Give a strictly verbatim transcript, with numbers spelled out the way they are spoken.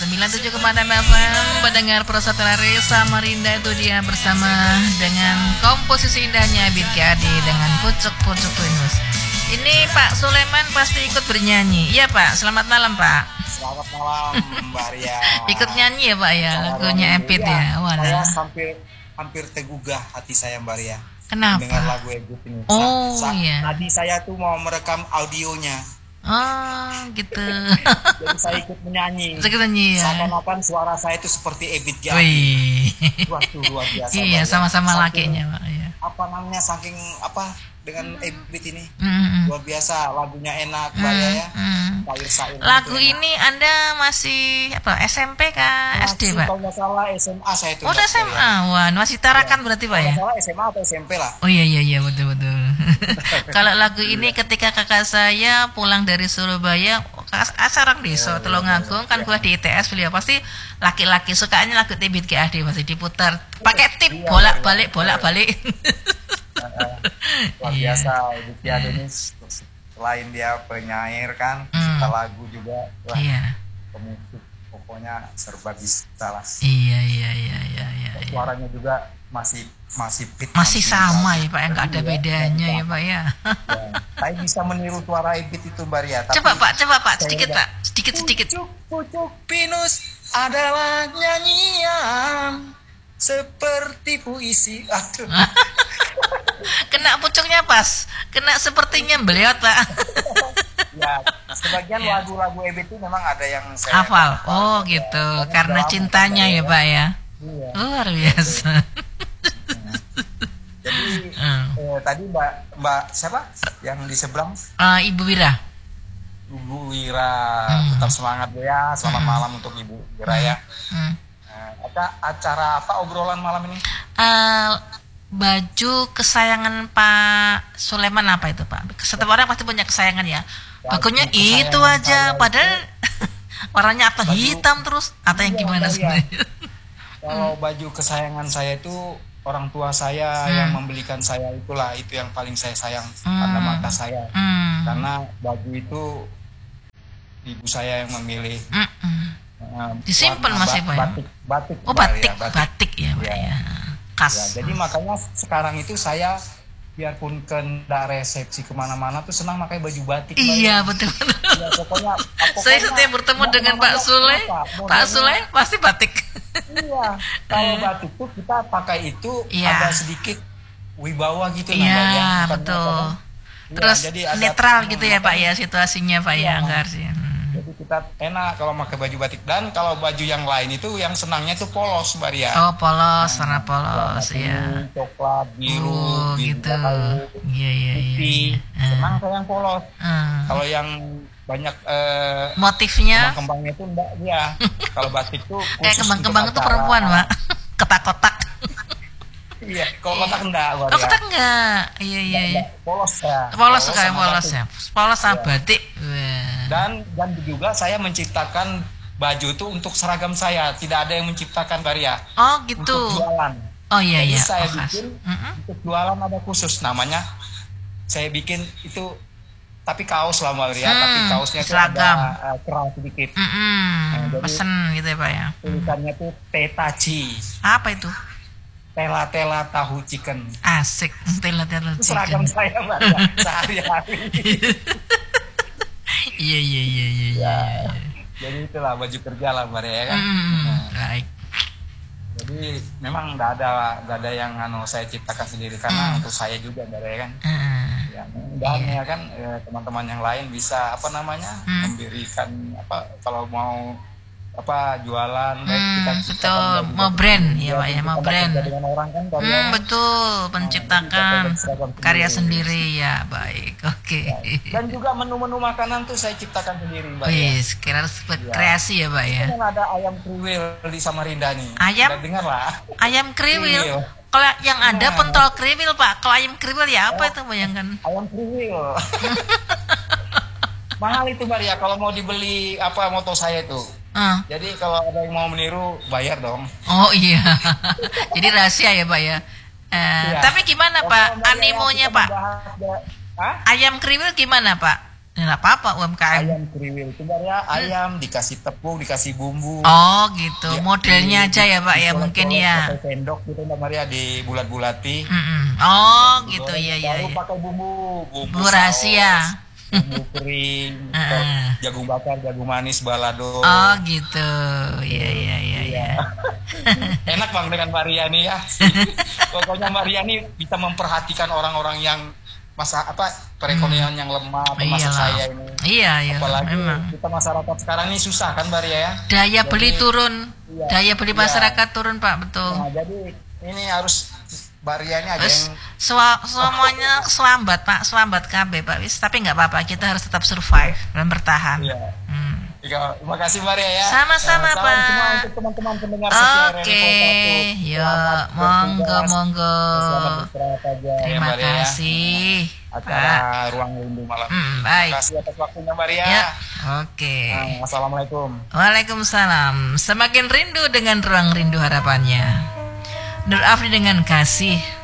sembilan puluh tujuh koma enam F M. Pendengar Prosatari Samarinda itu dia bersama dengan komposisi indahnya Ebit G Ade dengan Pucuk-Pucuk Pinus. Ini Pak Sulaiman pasti ikut bernyanyi. Iya Pak, selamat malam Pak. Selamat malam Mbak Ria. Ikut nyanyi ya Pak ya, lagunya Ebit ya. Saya hampir hampir tergugah hati saya Mbak Ria. Kenapa? Dengar lagu Ebit ini. Oh Sa- sa- iya. Tadi saya tuh mau merekam audionya. Oh gitu. Jadi saya ikut menyanyi. Ikut nyanyi ya. Seakan-akan suara saya itu seperti Ebit G Ade. Wih. Waduh, luar biasa. Iya, sama-sama Saking- lakinya Pak ya. Apa namanya saking apa dengan Ebit ini Mm-mm. luar biasa, lagunya enak Mbak Ria ya. Mm-mm. Sair-sair Lagu gitu enak. ini Anda masih apa S M P kah S D Masih, Pak? kalau nggak salah S M A saya tuh. Oh, udah Mbak S M A. Ria. Wah, masih tarakan berarti Pak Kalau ya? nggak salah S M A atau S M P lah. Oh iya iya iya betul betul. Kalau lagu ini ketika kakak saya pulang dari Surabaya, acara desa Tulungagung kan gua di I T S beliau pasti laki-laki sukanya lagu Ebit G Ade masih diputar pakai tip Iya, bolak-balik iya. bolak-balik. Luar Iya. biasa Ebit G Ade ini selain dia penyair kan, cipta lagu juga, wah, Iya. pemusik pokoknya serba bisa lah. Iya iya iya iya iya. iya. Suaranya juga masih masih fit, Masih sama ya bagus. Pak, enggak ada Iya, bedanya ya sama. Pak ya. Ya, saya bisa meniru suara Ebit itu Mbak Ria, tapi Coba Pak, coba Pak, saya sedikit udah- Pak, sedikit sedikit. Pucuk pucuk pinus adalah nyanyian seperti puisi. Aduh. Kena pucuknya pas, kena sepertinya beliau Pak. Ya, sebagian Ya. lagu-lagu Ebit itu memang ada yang saya Hafal. hafal. Oh Ya, gitu, karena karena udah lama cintanya kan ya Pak ya. Iya. Luar biasa. Jadi Hmm. eh, tadi Mbak Mbak siapa yang di seberang? Eh, Ibu Wira. Ibu Wira, Hmm. tetap semangat Bu ya. Selamat malam untuk Ibu Wira ya. Hmm. Eh, ada acara apa obrolan malam ini? Eh, baju kesayangan Pak Sulaiman apa itu Pak? Setiap orang pasti punya kesayangan ya. Baju Bagunya itu kesayangan aja, saya padahal warnanya apa Baju- hitam terus atau yang Iya, gimana iya. sebenarnya? Kalau baju kesayangan saya itu orang tua saya Hmm. yang membelikan saya, itulah itu yang paling saya sayang Hmm. pada mata saya. Hmm. Karena baju itu ibu saya yang memilih. Mm-mm. eh, Disimpan warna masih, ba- Pak, ya? batik, batik, Oh Mbak, batik, ya, batik ya Pak Iya. ya. Ya, Khas. jadi makanya sekarang itu saya biarpun ke ndak resepsi kemana-mana tuh senang pakai baju batik. Mbak. Iya betul. Ya, pokoknya, pokoknya Saya setiap bertemu mau dengan Pak kemana-mana, Sule, kenapa? Pak Modelnya- Sule pasti batik. Iya, kalau batik tuh kita pakai itu Iya. ada sedikit wibawa gitu nah, Mbak, ya. Iya Bukan betul. apa-apa. Iya, Terus jadi ada- netral gitu ya Pak ya makanya- situasinya Pak ya Iya. enggak sih. Hmm. Jadi kita enak kalau pakai baju batik, dan kalau baju yang lain itu yang senangnya tuh polos Mbak Ria. Oh polos, warna Warna polos ya. kuning, coklat, biru, Oh biru, gitu. hijau, Iya iya iya. putih. iya. Senang saya yang polos. Hmm. Kalau yang banyak eh, Motifnya kembang-kembangnya itu enggak ya. Kalau batik tuh kayak khusus kembang-kembang untuk itu acara. perempuan Pak. Kotak-kotak. Iya, kalau kotak enggak Mbak Oh Ria. kotak enggak? Iya iya iya. Enggak, polos ya. Polos suka yang sama polos batik. ya. Polos sama Iya. batik. Wah. Dan dan juga saya menciptakan baju itu untuk seragam saya, tidak ada yang menciptakan Ria. Oh Untuk gitu. jualan. Oh iya Jadi iya. saya Oh, khas. bikin Mm-mm. untuk jualan ada khusus namanya. Saya bikin itu tapi kaos lah Mbak Ria, Hmm, tapi kaosnya itu seragam. ada uh, keral sedikit. Mm-mm. Nah, jadi- Pesen gitu ya Pak ya. Tulisannya tuh Tetaci, Apa itu? tela-tela tahu chicken. Asik. Tela-tela Itu seragam chicken. saya Mbak Ria sehari-hari. Iya iya iya iya iya. Ya, jadi itulah baju kerja lah Mbak Ria kan. Hmm, Nah, baik. jadi memang nggak ada nggak ada yang anu saya ciptakan sendiri, karena Hmm. untuk saya juga Mbak Ria kan. Hmm. Ya, dan ya kan eh, teman-teman yang lain bisa apa namanya Hmm. memberikan apa kalau mau apa jualan baik Hmm, kita betul. ciptakan baju- Mau brand, baju- ya, Pak, ya, kita mau nggak brand. kerja dengan orang kan Mbak Ria, Hmm, kan? betul, menciptakan jadi kita seragam karya sendiri. sendiri ya, baik. Oke. Dan juga menu-menu makanan tuh saya ciptakan sendiri Mbak Ria. Wis, kira harus kreasi ya, Pak ya. Kan ada ayam kriwil di Samarinda nih. Ayam? Udah dengar lah. Ayam kriwil. Kriwil. Kalau yang ada Nah. pentol kriwil, Pak. Kalau ayam kriwil ya apa itu bayangkan? Ayam kriwil. Mahal itu Mbak Ria kalau mau dibeli apa moto saya tuh. Ah. Jadi kalau ada yang mau meniru bayar dong. Oh iya. Jadi rahasia ya, Pak ya. Eh, Iya. Tapi gimana, Oh, Pak? Mbak Ria, Animonya, kita Pak? membahas da- Hah? Ayam kriwil gimana, Pak? Nggak apa-apa U M K M. Ayam kriwil itu ya, ayam dikasih tepung, dikasih bumbu. Oh gitu, Ya, modelnya di- aja ya Pak ya dicolek-colek mungkin ya. pakai sendok gitu Mbak Maria, dibulat-bulati. Mm-mm. Oh gitu Digoreng, ya ya. baru ya. pakai bumbu, bumbu Bumbu rahasia. saus, bumbu kering, Heeh. jagung bakar, jagung manis, balado. Oh gitu, ya ya ya ya. Enak Bang dengan Mariani ya. Pokoknya Mariani bisa memperhatikan orang-orang yang masa apa perekonomian yang lemah, termasuk Iyalah. saya ini. Iya iya, Apalagi memang. kita masyarakat sekarang ini susah kan Maria ya. Daya beli Jadi, turun, iya, daya beli iya. masyarakat turun Pak, betul. Nah, jadi ini harus Maria ini ada Terus yang swa- semuanya swambat Pak, swambat K B Pak. Wis, tapi nggak apa-apa, kita harus tetap survive dan bertahan. Iya. Hmm. Iya, terima kasih Maria ya. Sama-sama, Eh, salam Pak. semua untuk teman-teman pendengar setia Oke, Radio Satu. ya Selamat monggo bertugas. monggo. Selamat beristirahat aja ya Terima Maria. ya. kasih, Pak. Acara Ruang Rindu malam. Hmm, baik. Terima kasih atas waktunya Maria. Ya, oke. Nah, Assalamualaikum. Waalaikumsalam. Semakin rindu dengan ruang rindu harapannya. Nur Afri dengan kasih.